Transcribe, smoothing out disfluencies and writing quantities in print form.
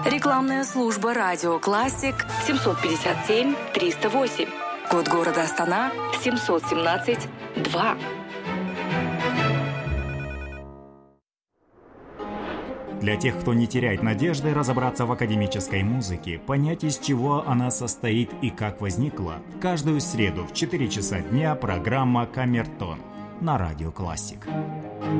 Рекламная служба «Радио Классик» 757-308. Код города Астана 717-2. Для тех, кто не теряет надежды разобраться в академической музыке, понять, из чего она состоит и как возникла, каждую среду в 4 часа дня программа «Камертон» на Радио Классик.